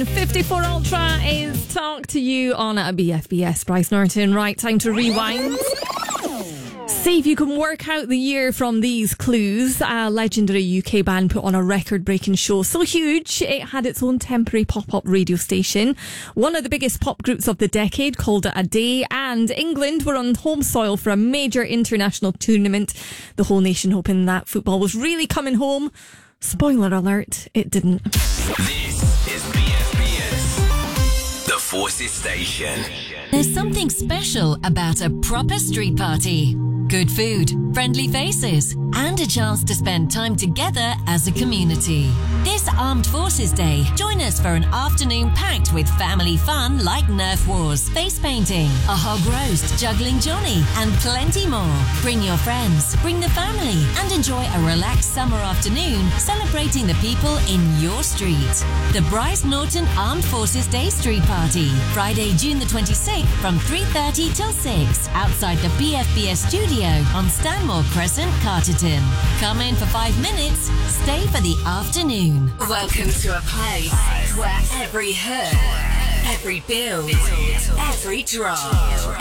54 Ultra is Talk to You on a BFBS. Bryce Norton, right, time to rewind. See if you can work out the year from these clues. A legendary UK band put on a record-breaking show so huge it had its own temporary pop-up radio station. One of the biggest pop groups of the decade called it a day, and England were on home soil for a major international tournament. The whole nation hoping that football was really coming home. Spoiler alert, it didn't. This is BFBS, the Forces Station. There's something special about a proper street party. Good food, friendly faces, and a chance to spend time together as a community. This Armed Forces Day, join us for an afternoon packed with family fun like Nerf Wars, face painting, a hog roast, juggling Johnny, and plenty more. Bring your friends, bring the family, and enjoy a relaxed summer afternoon celebrating the people in your street. The Bryce Norton Armed Forces Day Street Party, Friday, June the 26th from 3:30 till 6 outside the BFBS studio on Stanmore Crescent, Carterton. Come in for 5 minutes, stay for the afternoon. Welcome to a place where every hurt, every build, every drop,